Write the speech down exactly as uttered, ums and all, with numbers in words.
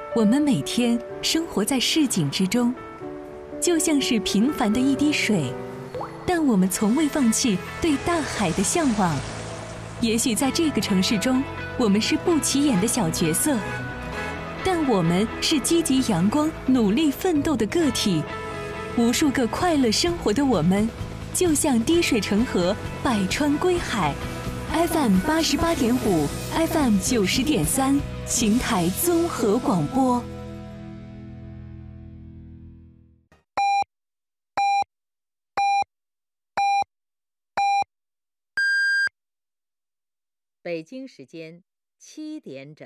我们每天生活在市井之中，就像是平凡的一滴水，但我们从未放弃对大海的向往。也许在这个城市中，我们是不起眼的小角色，但我们是积极阳光、努力奋斗的个体。无数个快乐生活的我们，就像滴水成河，百川归海。F M 八十八点五 ，F M 九十点三，邢台综合广播。 北京时间七点整。